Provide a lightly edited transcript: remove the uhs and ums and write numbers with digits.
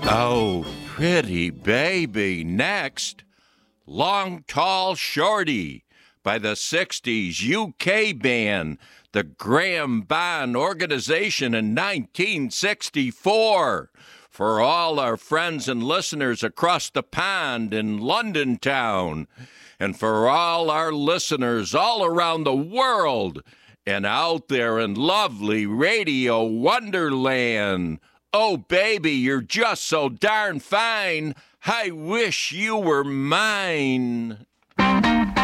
Oh, pretty baby. Next, Long Tall Shorty by the 60s UK band, the Graham Bond Organization in 1964. For all our friends and listeners across the pond in London town, and for all our listeners all around the world and out there in lovely Radio Wonderland. Oh, baby, you're just so darn fine. I wish you were mine.